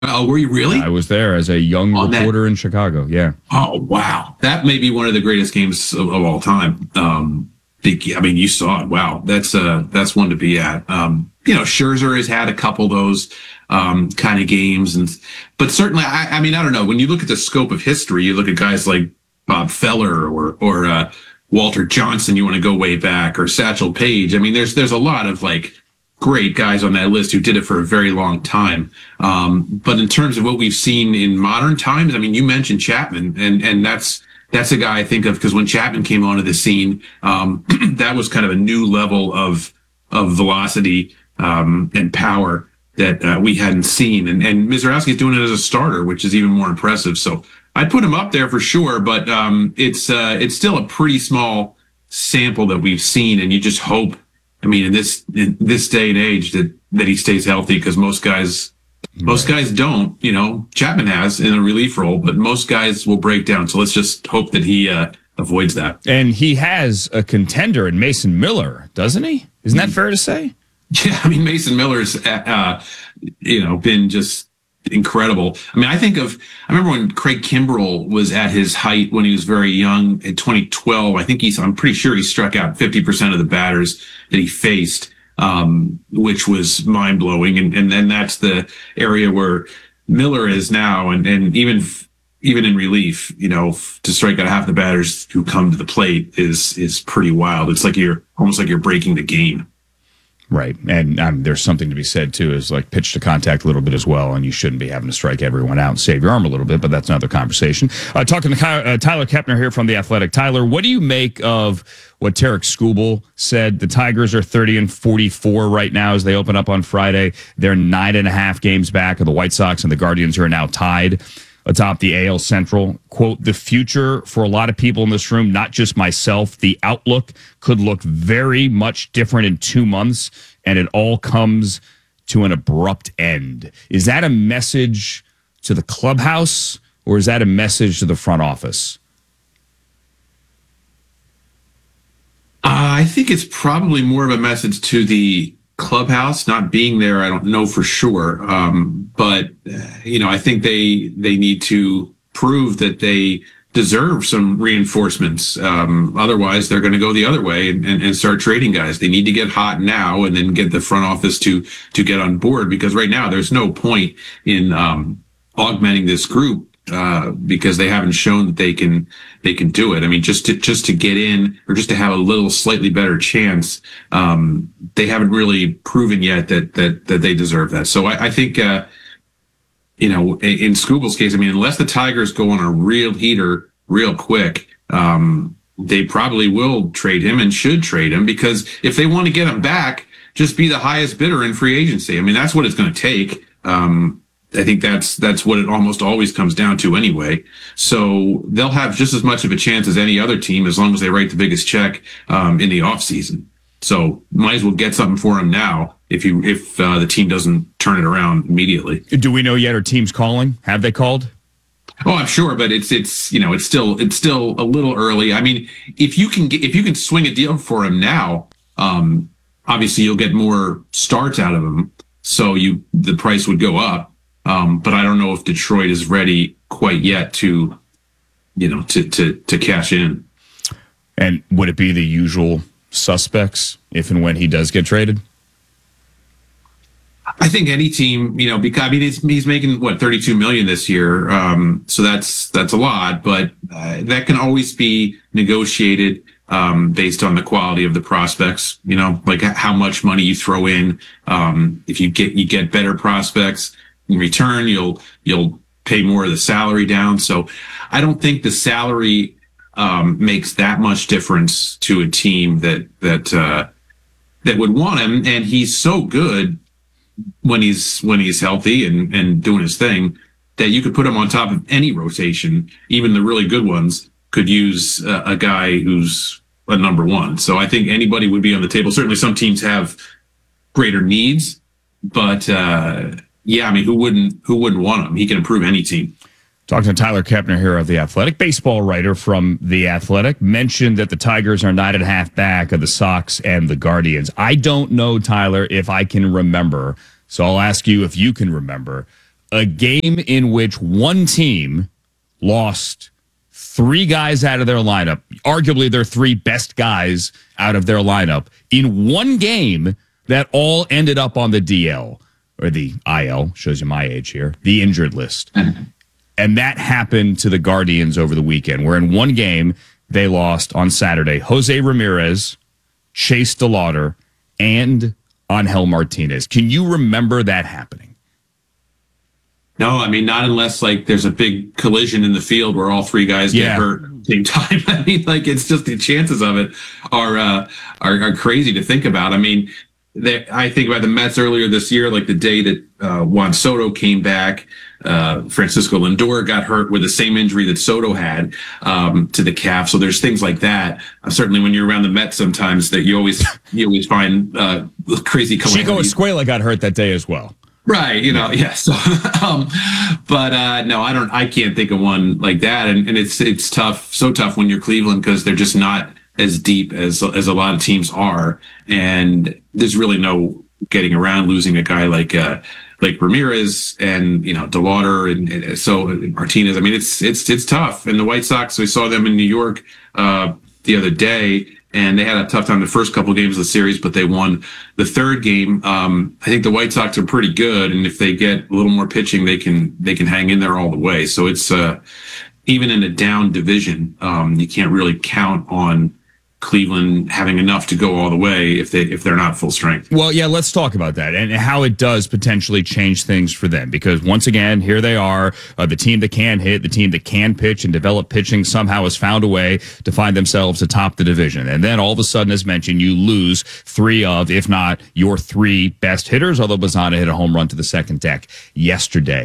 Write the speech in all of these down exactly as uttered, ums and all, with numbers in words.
Oh, were you really? I was there as a young On that- reporter in Chicago. Yeah. Oh, wow. That may be one of the greatest games of, of all time. Um, the- I mean, you saw it. Wow. That's, uh, that's one to be at. Um, you know, Scherzer has had a couple of those, um, kind of games. And, but certainly, I, I mean, I don't know. When you look at the scope of history, you look at guys like Bob Feller or, or, uh, Walter Johnson, you want to go way back, or Satchel Paige. I mean, there's, there's a lot of like, great guys on that list who did it for a very long time. Um, but in terms of what we've seen in modern times, I mean, you mentioned Chapman, and and that's that's a guy I think of because when Chapman came onto the scene, um, that was kind of a new level of of velocity um, and power that uh, we hadn't seen. And and Mizorowski's doing it as a starter, which is even more impressive. So I'd put him up there for sure, but um, it's uh, it's still a pretty small sample that we've seen, and you just hope. I mean, in this in this day and age, that that he stays healthy, because most guys most Right. guys don't. You know, Chapman has in a relief role, but most guys will break down. So let's just hope that he uh, avoids that. And he has a contender in Mason Miller, doesn't he? Isn't that fair to say? Yeah, I mean, Mason Miller's uh, you know been just incredible. I mean, I think of I remember when Craig Kimbrell was at his height when he was very young in twenty twelve. I think he's I'm pretty sure he struck out fifty percent of the batters that he faced, um, which was mind blowing. And and then that's the area where Miller is now, and and even even in relief, you know, to strike out half the batters who come to the plate is is pretty wild. It's like you're almost like you're breaking the game. Right. And um, there's something to be said, too, is like pitch to contact a little bit as well, and you shouldn't be having to strike everyone out and save your arm a little bit, but that's another conversation. Uh, talking to Ky- uh, Tyler Kepner here from The Athletic. Tyler, what do you make of what Tarek Skubal said? The Tigers are thirty and forty-four right now as they open up on Friday. They're nine and a half games back of the White Sox and the Guardians, who are now tied atop the A L Central. Quote, the future for a lot of people in this room, not just myself, the outlook could look very much different in two months, and it all comes to an abrupt end. Is that a message to the clubhouse, or is that a message to the front office? Uh, I think it's probably more of a message to the clubhouse. Not being there, I don't know for sure. Um, but uh, you know, I think they they need to prove that they deserve some reinforcements. Um, otherwise, they're going to go the other way and, and, and start trading guys. They need to get hot now and then get the front office to to get on board, because right now there's no point in um, augmenting this group. Uh, because they haven't shown that they can they can do it. I mean, just to just to get in, or just to have a little slightly better chance, um, they haven't really proven yet that that that they deserve that. So I, I think, uh, you know, in, in Skubal's case, I mean, unless the Tigers go on a real heater real quick, um, they probably will trade him and should trade him, because if they want to get him back, just be the highest bidder in free agency. I mean, that's what it's going to take. Um, I think that's that's what it almost always comes down to anyway. So they'll have just as much of a chance as any other team as long as they write the biggest check um, in the offseason. So might as well get something for him now if you if uh, the team doesn't turn it around immediately. Do we know yet? Are teams calling? Have they called? Oh, I'm sure, but it's it's you know it's still it's still a little early. I mean, if you can get if you can swing a deal for him now, um, obviously you'll get more starts out of him, so you the price would go up. Um, but I don't know if Detroit is ready quite yet to, you know, to, to, to cash in. And would it be the usual suspects if and when he does get traded? I think any team, you know, because I mean, he's, he's making what, thirty-two million this year. Um, so that's, that's a lot, but uh, that can always be negotiated, um, based on the quality of the prospects, you know, like how much money you throw in. Um, if you get, you get better prospects, in return, you'll you'll pay more of the salary down. So I don't think the salary um, makes that much difference to a team that that uh, that would want him. And he's so good when he's when he's healthy and, and doing his thing that you could put him on top of any rotation. Even the really good ones could use a, a guy who's a number one. So I think anybody would be on the table. Certainly some teams have greater needs, but uh, yeah, I mean, who wouldn't who wouldn't want him? He can improve any team. Talking to Tyler Kepner here of The Athletic. Baseball writer from The Athletic mentioned that the Tigers are nine and a half back of the Sox and the Guardians. I don't know, Tyler, if I can remember, so I'll ask you if you can remember a game in which one team lost three guys out of their lineup, arguably their three best guys out of their lineup, in one game that all ended up on the D L, or the I L, shows you my age here, the injured list. And that happened to the Guardians over the weekend, where in one game they lost on Saturday Jose Ramirez, Chase DeLauder, and Angel Martinez. Can you remember that happening? No, I mean, not unless like there's a big collision in the field where all three guys get Yeah. hurt at the same time. I mean, like it's just the chances of it are uh, are, are crazy to think about. I mean, they, I think about the Mets earlier this year, like the day that uh, Juan Soto came back, uh, Francisco Lindor got hurt with the same injury that Soto had um, to the calf. So there's things like that. Uh, certainly, when you're around the Mets, sometimes that you always you always find uh, crazy Chico calamities. Escuela got hurt that day as well. Right, you know, yeah. So, um, but uh, no, I don't. I can't think of one like that, and, and it's it's tough, so tough when you're Cleveland because they're just not as deep as as a lot of teams are, and there's really no getting around losing a guy like uh, like Ramirez and you know DeLauder and, and so Martinez. I mean, it's it's it's tough. And the White Sox, we saw them in New York uh, the other day. And they had a tough time the first couple of games of the series, but they won the third game. Um, I think the White Sox are pretty good, and if they get a little more pitching, they can they can hang in there all the way. So it's uh, even in a down division, um, you can't really count on Cleveland having enough to go all the way if they if they're not full strength. Well, yeah, let's talk about that and how it does potentially change things for them. Because once again, here they are, uh, the team that can hit, the team that can pitch and develop pitching somehow has found a way to find themselves atop the division. And then all of a sudden, as mentioned, you lose three of, if not your three best hitters, although Bazana hit a home run to the second deck yesterday.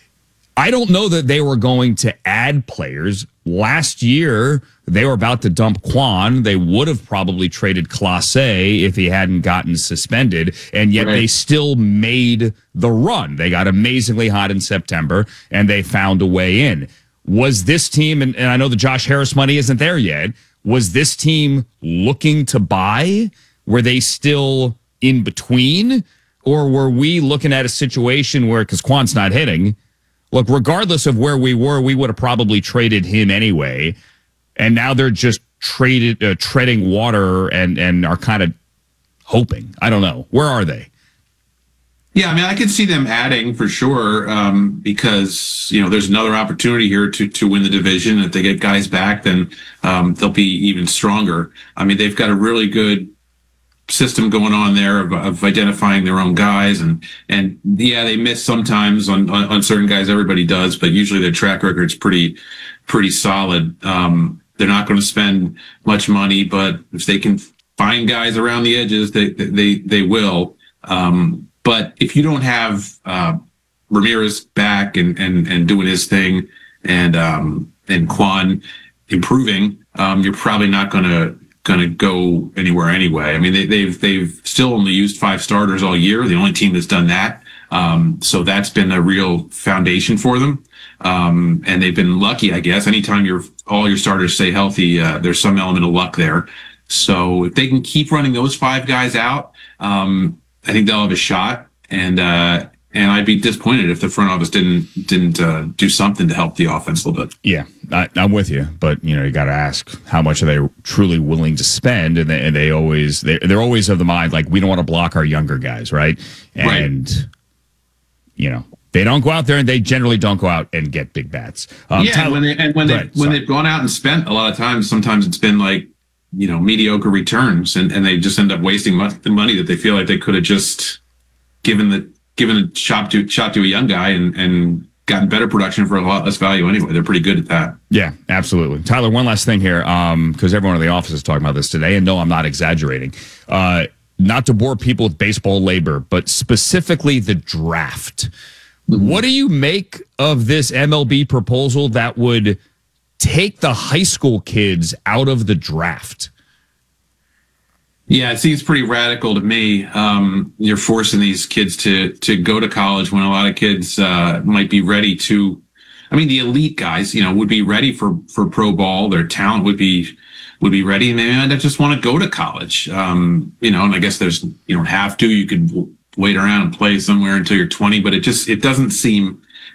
I don't know that they were going to add players. Last year, they were about to dump Quan. They would have probably traded Clase if he hadn't gotten suspended, and yet Right. they still made the run. They got amazingly hot in September, and they found a way in. Was this team, and, and I know the Josh Harris money isn't there yet, was this team looking to buy? Were they still in between? Or were we looking at a situation where, because Quan's not hitting, look, regardless of where we were, we would have probably traded him anyway. And now they're just traded, uh, treading water and, and are kind of hoping. I don't know. Where are they? Yeah, I mean, I could see them adding for sure um, because, you know, there's another opportunity here to to win the division. If they get guys back, then um, they'll be even stronger. I mean, they've got a really good system going on there of, of identifying their own guys. And, and yeah, they miss sometimes on, on, on certain guys. Everybody does, but usually their track record's pretty, pretty solid. Um, they're not going to spend much money, but if they can find guys around the edges, they, they, they will. Um, but if you don't have, uh, Ramirez back and, and, and doing his thing and, um, and Quan improving, um, you're probably not going to, going to go anywhere anyway. I mean, they, they've they've still only used five starters all year. The only team that's done that. Um, so that's been a real foundation for them. Um, and they've been lucky, I guess. Anytime your all your starters stay healthy, uh, there's some element of luck there. So if they can keep running those five guys out, um, I think they'll have a shot. And uh, and I'd be disappointed if the front office didn't didn't uh, do something to help the offense a little bit. Yeah, I, I'm with you, but you know you got to ask how much are they truly willing to spend, and they, and they always they they're always of the mind like we don't want to block our younger guys, right? And Right. you know they don't go out there, and they generally don't go out and get big bats. Um, yeah, Tyler- and when they and when they Right, when sorry. they've gone out and spent a lot of times, sometimes it's been like you know mediocre returns, and, and they just end up wasting mo- the money that they feel like they could have just given the given a shot to shot to a young guy and and gotten better production for a lot less value anyway. They're pretty good at that. Yeah, absolutely. Tyler, one last thing here, um, because everyone in the office is talking about this today, and no, I'm not exaggerating. Uh, not to bore people with baseball labor, but specifically the draft. What do you make of this M L B proposal that would take the high school kids out of the draft? Yeah, it seems pretty radical to me. Um, you're forcing these kids to to go to college when a lot of kids uh, might be ready to. I mean, the elite guys, you know, would be ready for for pro ball. Their talent would be would be ready, and they might just want to go to college. Um, you know, and I guess there's you don't have to. You could w- wait around and play somewhere until you're twenty, but it just it doesn't seem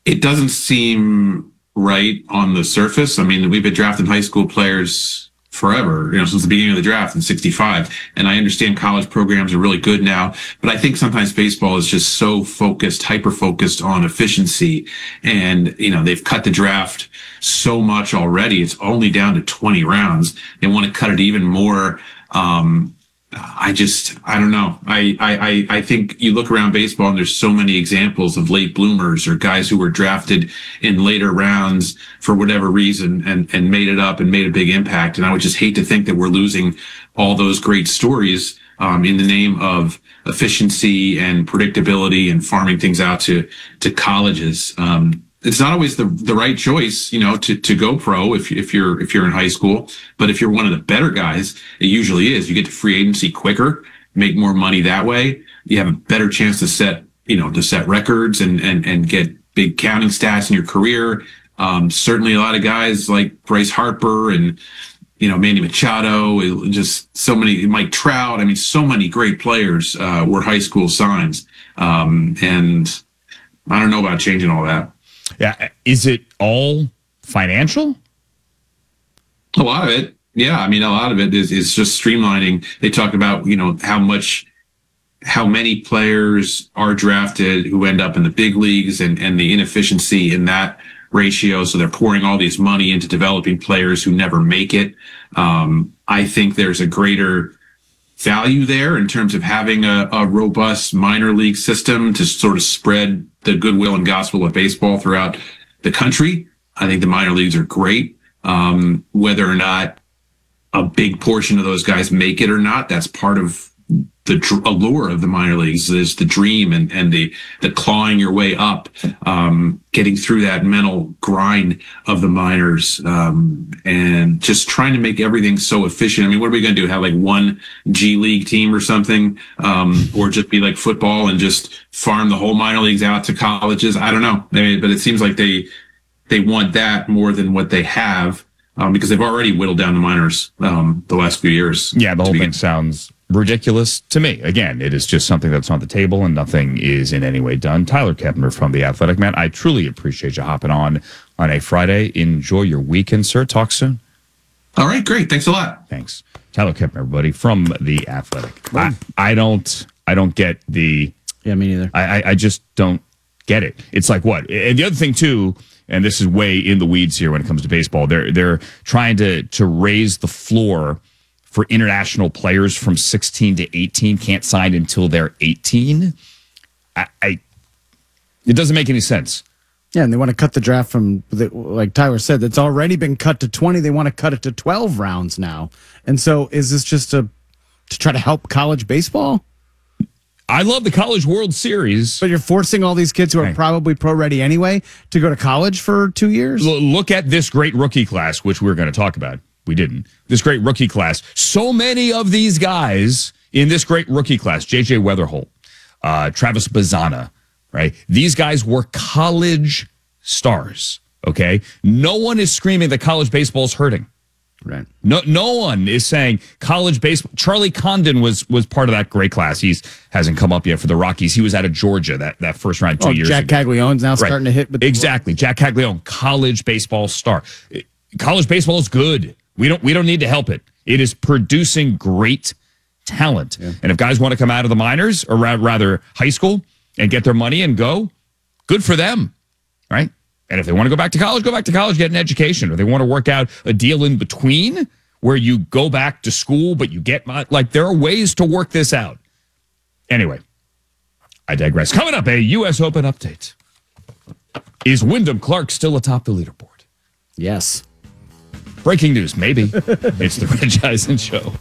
it doesn't seem right on the surface. I mean, we've been drafting high school players forever, you know, since the beginning of the draft in sixty-five. And I understand college programs are really good now, but I think sometimes baseball is just so focused, hyper focused on efficiency. And, you know, they've cut the draft so much already. It's only down to twenty rounds. They want to cut it even more. Um, I just, I don't know. I, I, I think you look around baseball and there's so many examples of late bloomers or guys who were drafted in later rounds for whatever reason and, and made it up and made a big impact. And I would just hate to think that we're losing all those great stories, um, in the name of efficiency and predictability and farming things out to, to colleges. Um, It's not always the the right choice, you know, to, to go pro if if you're if you're in high school. But if you're one of the better guys, it usually is. You get to free agency quicker, make more money that way. You have a better chance to set, you know, to set records and and and get big counting stats in your career. Um, certainly, a lot of guys like Bryce Harper and, you know, Manny Machado, just so many, Mike Trout. I mean, so many great players uh, were high school signs, um, and I don't know about changing all that. Yeah. Is it all financial? A lot of it. Yeah. I mean, a lot of it is, is just streamlining. They talk about, you know, how much, how many players are drafted who end up in the big leagues and, and the inefficiency in that ratio. So they're pouring all this money into developing players who never make it. Um, I think there's a greater value there in terms of having a, a robust minor league system to sort of spread the goodwill and gospel of baseball throughout the country. I think the minor leagues are great. Um, whether or not a big portion of those guys make it or not, that's part of the dr- allure of the minor leagues, is the dream and, and the, the clawing your way up, um, getting through that mental grind of the minors, um, and just trying to make everything so efficient. I mean, what are we going to do? Have like one G League team or something, um, or just be like football and just farm the whole minor leagues out to colleges? I don't know. I mean, but it seems like they, they want that more than what they have, um, because they've already whittled down the minors, um, the last few years. Yeah. The whole thing sounds ridiculous to me. Again, it is just something that's on the table and nothing is in any way done. Tyler Kepner from The Athletic. Man, I truly appreciate you hopping on on a Friday. Enjoy your weekend, sir. Talk soon. All right, great. Thanks a lot. Thanks. Tyler Kepner, everybody, from The Athletic. I, I don't I don't get the... Yeah, me neither. I, I, I just don't get it. It's like what? And the other thing, too, and this is way in the weeds here when it comes to baseball, they're, they're trying to, to raise the floor for international players from sixteen to eighteen, can't sign until they're eighteen. I, I it doesn't make any sense. Yeah, and they want to cut the draft from, the, like Tyler said, that's already been cut to twenty. They want to cut it to twelve rounds now. And so is this just a to try to help college baseball? I love the College World Series. But you're forcing all these kids who are Right. probably pro-ready anyway to go to college for two years? L- look at this great rookie class, which we're going to talk about. We didn't. This great rookie class. So many of these guys in this great rookie class, J J Weatherholt, uh, Travis Bazzana, right? These guys were college stars, okay? No one is screaming that college baseball is hurting. Right. No, no one is saying college baseball. Charlie Condon was was part of that great class. He's hasn't come up yet for the Rockies. He was out of Georgia that, that first round two Oh, years Jack ago. Caglione's now Right. starting to hit with Exactly. Jack Caglione, college baseball star. College baseball is good. We don't we don't need to help it. It is producing great talent. Yeah. And if guys want to come out of the minors or ra- rather high school and get their money and go, good for them, right? And if they want to go back to college, go back to college, get an education. Or they want to work out a deal in between where you go back to school, but you get, like, there are ways to work this out. Anyway, I digress. Coming up, a U S Open update. Is Wyndham Clark still atop the leaderboard? Yes. Breaking news, maybe. It's the Rich Eisen Show.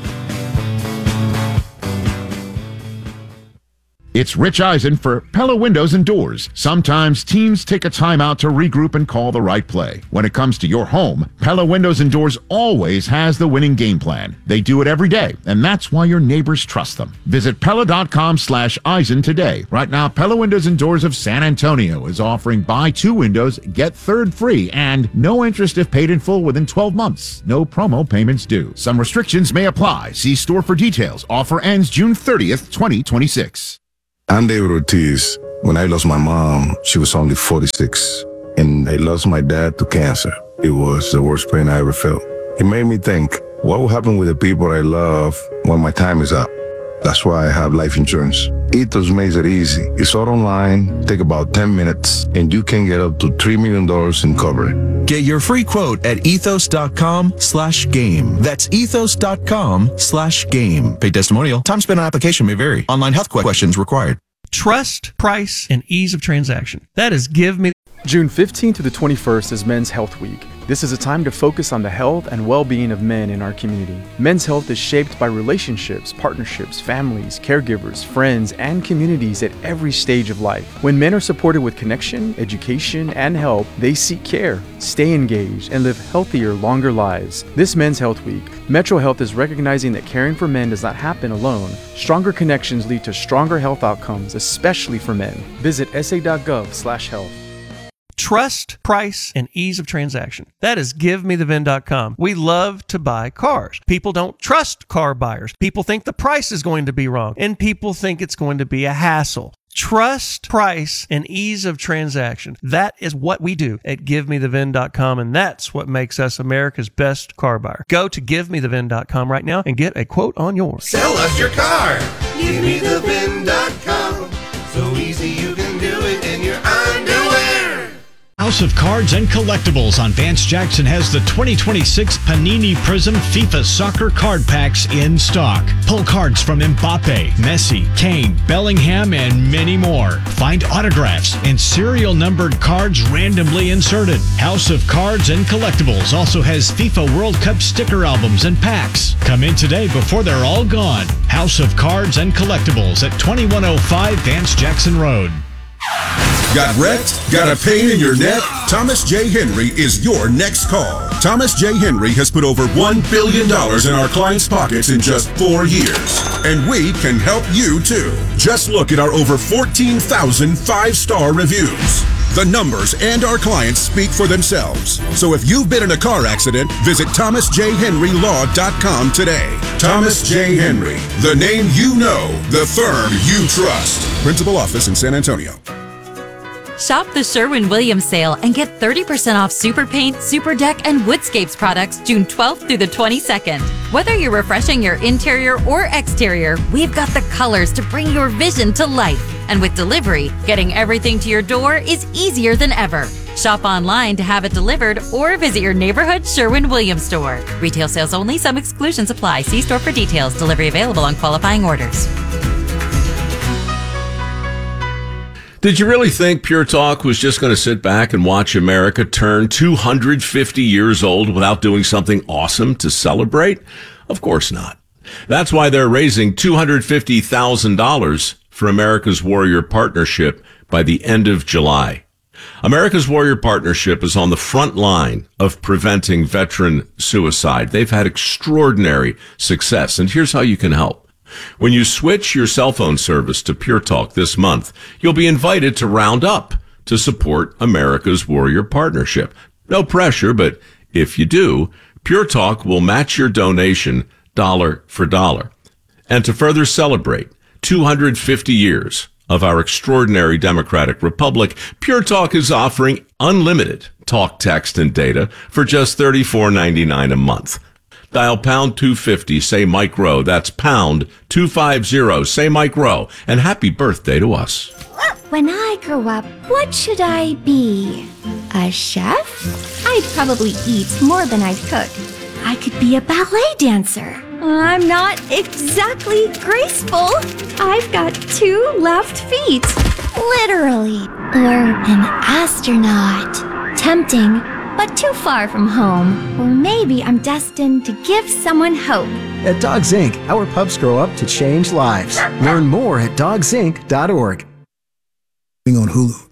It's Rich Eisen for Pella Windows and Doors. Sometimes teams take a time out to regroup and call the right play. When it comes to your home, Pella Windows and Doors always has the winning game plan. They do it every day, and that's why your neighbors trust them. Visit Pella.com slash Eisen today. Right now, Pella Windows and Doors of San Antonio is offering buy two windows, get third free, and no interest if paid in full within twelve months. No promo payments due. Some restrictions may apply. See store for details. Offer ends June thirtieth, twenty twenty-six. I'm David Ortiz. When I lost my mom, she was only forty-six, and I lost my dad to cancer. It was the worst pain I ever felt. It made me think, what will happen with the people I love when my time is up? That's why I have life insurance. Ethos makes it easy. It's all online, take about ten minutes, and you can get up to three million dollars in coverage. Get your free quote at ethos.com slash game. That's ethos.com slash game. Paid testimonial. Time spent on application may vary. Online health questions required. Trust, price, and ease of transaction. That is Give Me. June fifteenth to the twenty-first is Men's Health Week. This is a time to focus on the health and well-being of men in our community. Men's health is shaped by relationships, partnerships, families, caregivers, friends, and communities at every stage of life. When men are supported with connection, education, and help, they seek care, stay engaged, and live healthier, longer lives. This Men's Health Week, Metro Health is recognizing that caring for men does not happen alone. Stronger connections lead to stronger health outcomes, especially for men. Visit s a dot gov slash health. Trust, price, and ease of transaction. That is give me the vin dot com. We love to buy cars. People don't trust car buyers. People think the price is going to be wrong, and people think it's going to be a hassle. Trust, price, and ease of transaction. That is what we do at give me the vin dot com, and that's what makes us America's best car buyer. Go to give me the vin dot com right now and get a quote on yours. Sell us your car. give me the vin dot com. So easy you can do it in your underwear. House of Cards and Collectibles on Vance Jackson has the twenty twenty-six Panini Prism FIFA Soccer Card Packs in stock. Pull cards from Mbappe, Messi, Kane, Bellingham, and many more. Find autographs and serial numbered cards randomly inserted. House of Cards and Collectibles also has FIFA World Cup sticker albums and packs. Come in today before they're all gone. House of Cards and Collectibles at twenty-one oh five Vance Jackson Road. Got wrecked? Got a pain in your neck? Thomas J. Henry is your next call. Thomas J. Henry has put over one billion dollars in our clients' pockets in just four years. And we can help you too. Just look at our over fourteen thousand five-star reviews. The numbers and our clients speak for themselves. So if you've been in a car accident, visit thomas j henry law dot com today. Thomas J. Henry, the name you know, the firm you trust. Principal office in San Antonio. Shop the Sherwin-Williams sale and get thirty percent off Super Paint, Super Deck, and Woodscapes products June twelfth through the twenty-second. Whether you're refreshing your interior or exterior, we've got the colors to bring your vision to life. And with delivery, getting everything to your door is easier than ever. Shop online to have it delivered or visit your neighborhood Sherwin-Williams store. Retail sales only. Some exclusions apply. See store for details. Delivery available on qualifying orders. Did you really think Pure Talk was just going to sit back and watch America turn two hundred fifty years old without doing something awesome to celebrate? Of course not. That's why they're raising two hundred fifty thousand dollars for America's Warrior Partnership by the end of July. America's Warrior Partnership is on the front line of preventing veteran suicide. They've had extraordinary success, and here's how you can help. When you switch your cell phone service to Pure Talk this month, you'll be invited to round up to support America's Warrior Partnership. No pressure, but if you do, Pure Talk will match your donation dollar for dollar. And to further celebrate two hundred fifty years of our extraordinary democratic republic, Pure Talk is offering unlimited talk, text, and data for just thirty-four ninety-nine a month. Dial pound two fifty, say Mike Rowe. That's pound two fifty, say Mike Rowe. And happy birthday to us. When I grow up, what should I be? A chef? I'd probably eat more than I'd cook. I could be a ballet dancer. I'm not exactly graceful. I've got two left feet. Literally. Or an astronaut. Tempting, but too far from home. Or maybe I'm destined to give someone hope. At Dogs Incorporated, our pups grow up to change lives. Learn more at dogs inc dot org. On Hulu.